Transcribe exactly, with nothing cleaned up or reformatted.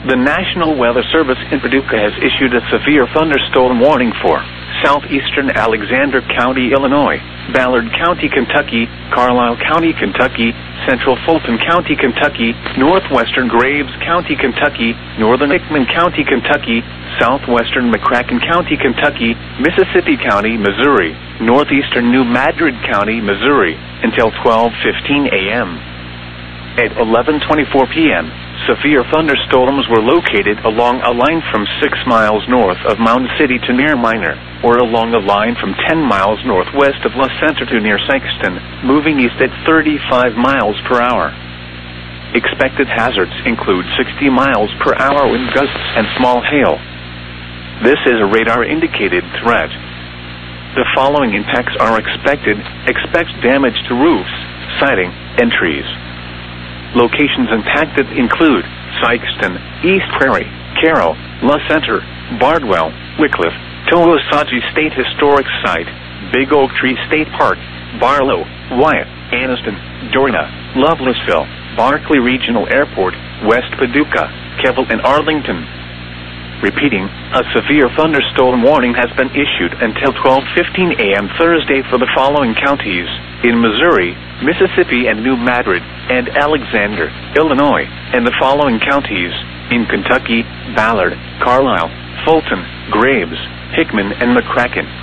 The National Weather Service in Paducah has issued a severe thunderstorm warning for southeastern Alexander County, Illinois, Ballard County, Kentucky, Carlisle County, Kentucky, central Fulton County, Kentucky, northwestern Graves County, Kentucky, northern Hickman County, Kentucky, southwestern McCracken County, Kentucky, Mississippi County, Missouri, northeastern New Madrid County, Missouri, until twelve fifteen a m At eleven twenty-four p m, severe thunderstorms were located along a line from six miles north of Mound City to near Minor, or along a line from ten miles northwest of La Center to near Sikeston, moving east at thirty-five miles per hour. Expected hazards include sixty miles per hour wind gusts and small hail. This is a radar-indicated threat. The following impacts are expected. Expect damage to roofs, siding, and trees. Locations impacted include Sikeston, East Prairie, Carroll, La Center, Bardwell, Wycliffe, Towasaji State Historic Site, Big Oak Tree State Park, Barlow, Wyatt, Anniston, Dorina, Lovelessville, Barkley Regional Airport, West Paducah, Keble, and Arlington. Repeating, a severe thunderstorm warning has been issued until twelve fifteen a m Thursday for the following counties: in Missouri, Mississippi and New Madrid, and Alexander, Illinois, and the following counties: in Kentucky, Ballard, Carlisle, Fulton, Graves, Hickman, and McCracken.